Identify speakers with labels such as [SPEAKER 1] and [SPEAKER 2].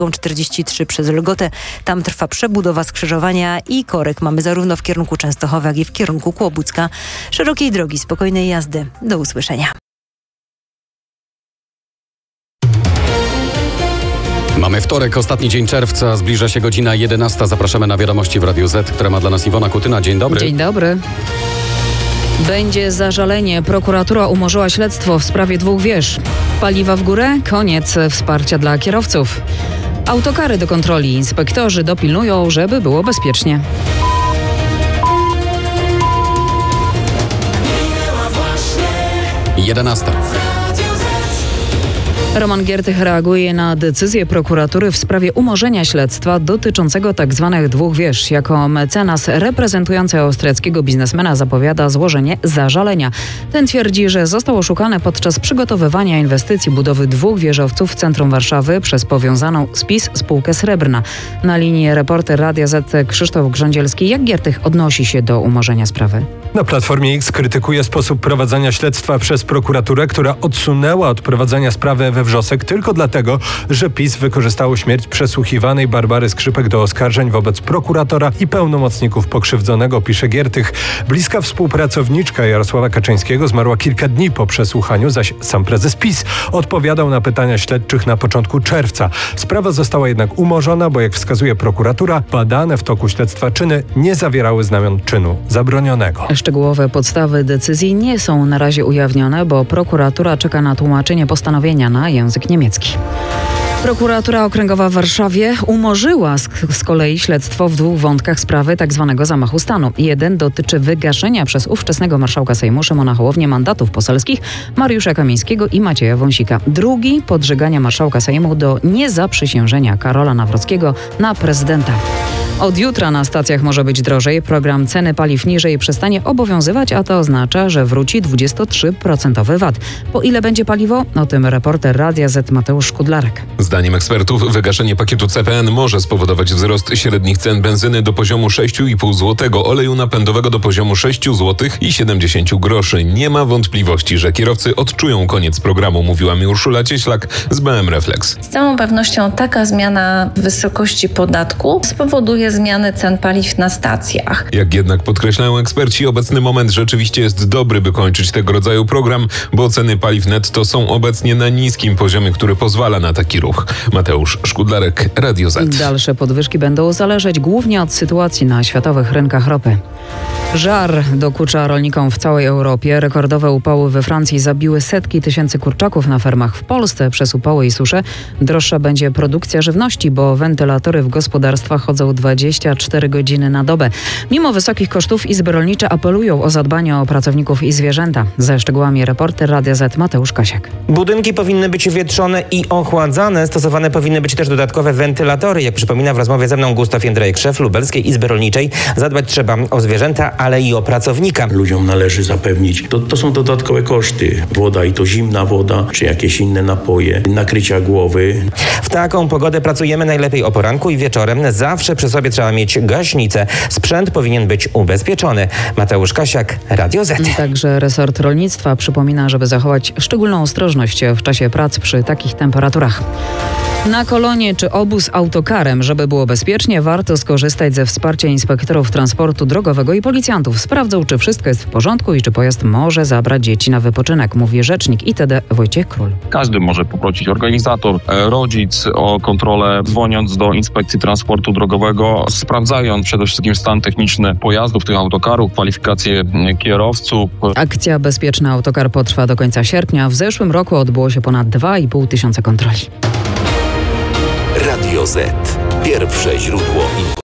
[SPEAKER 1] 43 przez Lgotę. Tam trwa przebudowa skrzyżowania i korek mamy zarówno w kierunku Częstochowy, jak i w kierunku Kłobucka. Szerokiej drogi, spokojnej jazdy. Do usłyszenia.
[SPEAKER 2] Mamy wtorek, ostatni dzień czerwca, zbliża się godzina 11. Zapraszamy na wiadomości w Radiu Z, które ma dla nas Iwona Kutyna. Dzień dobry.
[SPEAKER 3] Dzień dobry. Będzie zażalenie. Prokuratura umorzyła śledztwo w sprawie 2 wież. Paliwa w górę? Koniec wsparcia dla kierowców. Autokary do kontroli. Inspektorzy dopilnują, żeby było bezpiecznie.
[SPEAKER 2] Minęła 11.
[SPEAKER 3] Roman Giertych reaguje na decyzję prokuratury w sprawie umorzenia śledztwa dotyczącego tzw. 2 wież. Jako mecenas reprezentujący austriackiego biznesmena zapowiada złożenie zażalenia. Ten twierdzi, że został oszukany podczas przygotowywania inwestycji budowy 2 wieżowców w centrum Warszawy przez powiązaną z PiS spółkę Srebrna. Na linii reporter Radia Z Krzysztof Grządzielski. Jak Giertych odnosi się do umorzenia sprawy?
[SPEAKER 4] Na Platformie X krytykuje sposób prowadzenia śledztwa przez prokuraturę, która odsunęła od prowadzenia sprawy we wrzosek tylko dlatego, że PiS wykorzystało śmierć przesłuchiwanej Barbary Skrzypek do oskarżeń wobec prokuratora i pełnomocników pokrzywdzonego, pisze Giertych. Bliska współpracowniczka Jarosława Kaczyńskiego zmarła kilka dni po przesłuchaniu, zaś sam prezes PiS odpowiadał na pytania śledczych na początku czerwca. Sprawa została jednak umorzona, bo jak wskazuje prokuratura, badane w toku śledztwa czyny nie zawierały znamion czynu zabronionego.
[SPEAKER 3] Szczegółowe podstawy decyzji nie są na razie ujawnione, bo prokuratura czeka na tłumaczenie postanowienia na język niemiecki. Prokuratura Okręgowa w Warszawie umorzyła z kolei śledztwo w 2 wątkach sprawy tzw. zamachu stanu. Jeden dotyczy wygaszenia przez ówczesnego marszałka Sejmu Szymona Hołownię mandatów poselskich Mariusza Kamińskiego i Macieja Wąsika. Drugi podżegania marszałka Sejmu do niezaprzysiężenia Karola Nawrockiego na prezydenta. Od jutra na stacjach może być drożej. Program ceny paliw niżej przestanie obowiązywać, a to oznacza, że wróci 23% VAT. Po ile będzie paliwo? O tym reporter Radia Z Mateusz Szkudlarek.
[SPEAKER 5] Zdaniem ekspertów wygaszenie pakietu CPN może spowodować wzrost średnich cen benzyny do poziomu 6,5 zł, oleju napędowego do poziomu 6 zł i 70 groszy. Nie ma wątpliwości, że kierowcy odczują koniec programu, mówiła mi Urszula Cieślak z BM Reflex.
[SPEAKER 6] Z całą pewnością taka zmiana wysokości podatku spowoduje zmianę cen paliw na stacjach.
[SPEAKER 5] Jak jednak podkreślają eksperci, obecny moment rzeczywiście jest dobry, by kończyć tego rodzaju program, bo ceny paliw netto są obecnie na niskim poziomie, który pozwala na taki ruch. Mateusz Szkudlarek, Radio Z.
[SPEAKER 3] Dalsze podwyżki będą zależeć głównie od sytuacji na światowych rynkach ropy. Żar dokucza rolnikom w całej Europie. Rekordowe upały we Francji zabiły setki tysięcy kurczaków na fermach. W Polsce przez upały i susze droższa będzie produkcja żywności, bo wentylatory w gospodarstwach chodzą 24 godziny na dobę. Mimo wysokich kosztów izby rolnicze apelują o zadbanie o pracowników i zwierzęta. Ze szczegółami reporter Radia Z Mateusz Kasiak.
[SPEAKER 7] Budynki powinny być wietrzone i ochładzane. Stosowane powinny być też dodatkowe wentylatory. Jak przypomina w rozmowie ze mną Gustaw Jędrejek, szef Lubelskiej Izby Rolniczej, zadbać trzeba o zwierzęta, ale i o pracownika.
[SPEAKER 8] Ludziom należy zapewnić, to są dodatkowe koszty. Woda i to zimna woda, czy jakieś inne napoje, nakrycia głowy.
[SPEAKER 7] W taką pogodę pracujemy najlepiej o poranku i wieczorem. Zawsze przy sobie trzeba mieć gaśnicę. Sprzęt powinien być ubezpieczony. Mateusz Kasiak, Radio Z.
[SPEAKER 3] Także resort rolnictwa przypomina, żeby zachować szczególną ostrożność w czasie prac przy takich temperaturach. Na kolonie czy obóz autokarem, żeby było bezpiecznie, warto skorzystać ze wsparcia inspektorów transportu drogowego i policjantów. Sprawdzą, czy wszystko jest w porządku i czy pojazd może zabrać dzieci na wypoczynek, mówi rzecznik ITD Wojciech Król.
[SPEAKER 9] Każdy może poprosić organizator, rodzic o kontrolę, dzwoniąc do Inspekcji Transportu Drogowego, sprawdzając przede wszystkim stan techniczny pojazdów, tych autokarów, kwalifikacje kierowców.
[SPEAKER 3] Akcja Bezpieczny Autokar potrwa do końca sierpnia. W zeszłym roku odbyło się ponad 2,5 tysiąca kontroli.
[SPEAKER 10] Radio Z. Pierwsze źródło informacji.